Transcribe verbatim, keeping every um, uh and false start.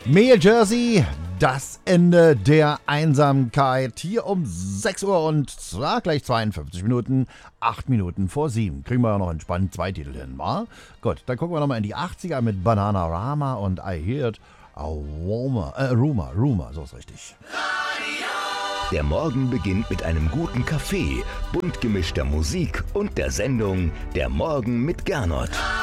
Mea Jersey, das Ende der Einsamkeit. Hier um sechs Uhr und zwar gleich zweiundfünfzig Minuten, acht Minuten vor sieben. Kriegen wir ja noch entspannt zwei Titel hin, wa? Gut, dann gucken wir nochmal in die achtziger mit Bananarama und I Heard a Rumor, äh, Rumor, Rumor, so ist richtig. Der Morgen beginnt mit einem guten Kaffee, bunt gemischter Musik und der Sendung Der Morgen mit Gernot.